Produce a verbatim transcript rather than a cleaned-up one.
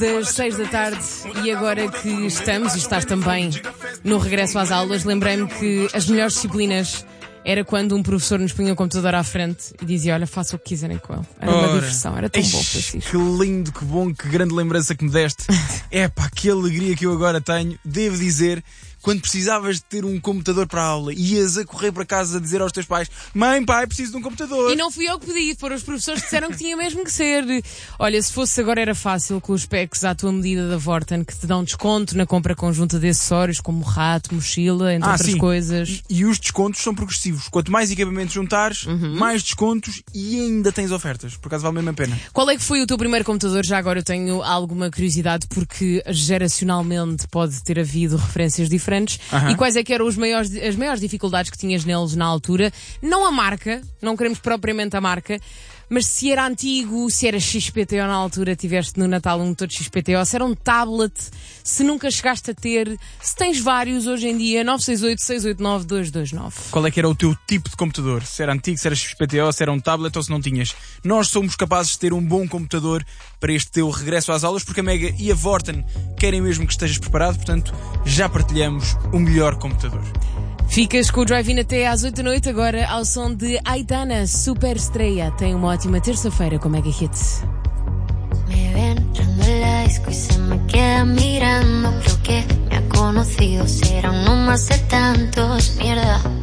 Das seis da tarde, e agora que estamos, e estás também no regresso às aulas, lembrei-me que as melhores disciplinas era quando um professor nos punha o computador à frente e dizia: olha, faça o que quiserem com ele. Era uma Ora, diversão, era tão bom, Francisco. Que lindo, que bom, que grande lembrança que me deste. É pá, que alegria que eu agora tenho. Devo dizer, quando precisavas de ter um computador para a aula, ias a correr para casa a dizer aos teus pais: mãe, pai, preciso de um computador. E não fui eu que pedi, foram os professores que disseram que tinha mesmo que ser. Olha, se fosse agora era fácil, com os packs à tua medida da Vorten, que te dão desconto na compra conjunta de acessórios, como rato, mochila, entre ah, outras sim. coisas. E, e os descontos são progressivos. Quanto mais equipamentos juntares, Uhum. mais descontos e ainda tens ofertas. Por acaso vale mesmo a pena. Qual é que foi o teu primeiro computador? Já agora eu tenho alguma curiosidade, porque geracionalmente pode ter havido referências diferentes. Aham. E quais é que eram os maiores, as maiores dificuldades que tinhas neles na altura? Não a marca, não queremos propriamente a marca, mas se era antigo, se era X P T O na altura, tiveste no Natal um motor de X P T O, se era um tablet, se nunca chegaste a ter, se tens vários hoje em dia, nove seis oito, seis oito nove, dois dois nove. Qual é que era o teu tipo de computador? Se era antigo, se era X P T O, se era um tablet ou se não tinhas. Nós somos capazes de ter um bom computador para este teu regresso às aulas, porque a Mega e a Vorten querem mesmo que estejas preparado, portanto já partilhamos o melhor computador. Ficas com o Drive-In até às oito da noite, agora ao som de Aitana, Super Estreia. Tem uma ótima terça-feira com Mega Hits. Me ven entrando en la disco y se me queda mirando. Creo que me ha conocido, será uno más de tantos. Mierda.